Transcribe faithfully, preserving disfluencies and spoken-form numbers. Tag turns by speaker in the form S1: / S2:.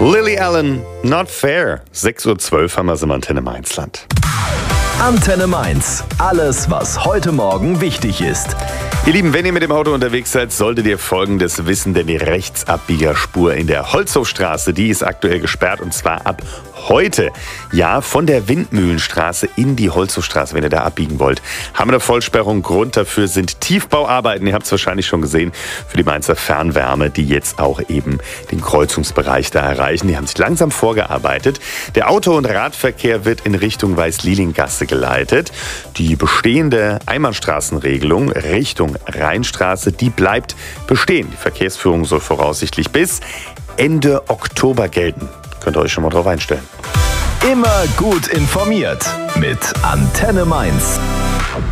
S1: Lily Allen, Not Fair. sechs Uhr zwölf haben wir es im Antenne Mainzland.
S2: Antenne Mainz. Alles, was heute Morgen wichtig ist.
S1: Ihr Lieben, wenn ihr mit dem Auto unterwegs seid, solltet ihr Folgendes wissen, denn die Rechtsabbiegerspur in der Holzhofstraße, die ist aktuell gesperrt und zwar ab heute. Ja, von der Windmühlenstraße in die Holzhofstraße, wenn ihr da abbiegen wollt. Haben wir eine Vollsperrung. Grund dafür sind Tiefbauarbeiten. Ihr habt es wahrscheinlich schon gesehen, für die Mainzer Fernwärme, die jetzt auch eben den Kreuzungsbereich da erreichen. Die haben sich langsam vorgearbeitet. Der Auto- und Radverkehr wird in Richtung Weiß-Lieling-Gasse geleitet. Die bestehende Einbahnstraßenregelung Richtung Rheinstraße, die bleibt bestehen. Die Verkehrsführung soll voraussichtlich bis Ende Oktober gelten. Könnt ihr euch schon mal drauf einstellen.
S2: Immer gut informiert mit Antenne Mainz.